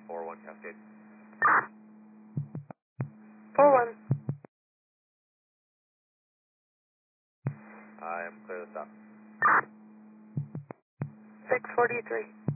41 Cascade. 41. I am clear to stop. 643.